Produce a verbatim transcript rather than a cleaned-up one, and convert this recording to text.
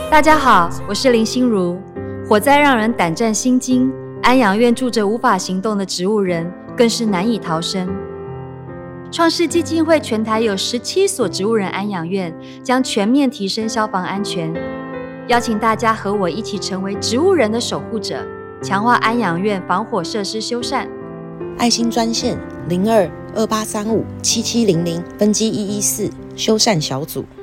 大家好，我是林心如。火灾让人胆战心惊，安养院住着无法行动的植物人，更是难以逃生。创世基金会全台有十七所植物人安养院，将全面提升消防安全，邀请大家和我一起成为植物人的守护者，强化安养院防火设施修缮。 爱心专线零二二八三五七七零零分机一一四修缮小组。